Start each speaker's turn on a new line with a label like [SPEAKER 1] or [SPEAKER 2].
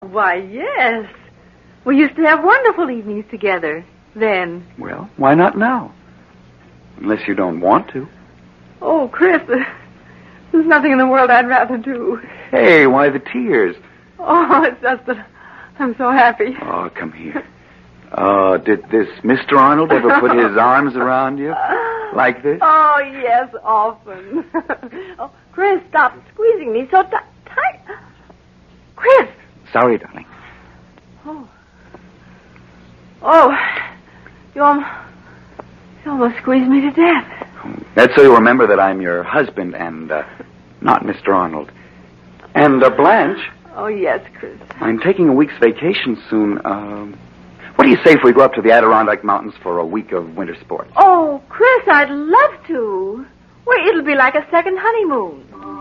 [SPEAKER 1] Why, yes. We used to have wonderful evenings together then.
[SPEAKER 2] Well, why not now? Unless you don't want to.
[SPEAKER 1] Oh, Chris, there's nothing in the world I'd rather do.
[SPEAKER 2] Hey, why the tears?
[SPEAKER 1] Oh, it's just that I'm so happy.
[SPEAKER 2] Oh, come here. Did this Mr. Arnold ever put his arms around you? Like this?
[SPEAKER 1] Oh, yes, often. Oh, Chris, stop squeezing me so tight. Chris!
[SPEAKER 2] Sorry, darling.
[SPEAKER 1] Oh, you almost squeezed me to death.
[SPEAKER 2] That's so you remember that I'm your husband and not Mr. Arnold. And Blanche.
[SPEAKER 1] Oh, yes, Chris.
[SPEAKER 2] I'm taking a week's vacation soon. What do you say if we go up to the Adirondack Mountains for a week of winter sports?
[SPEAKER 1] Oh, Chris, I'd love to. Well, it'll be like a second honeymoon.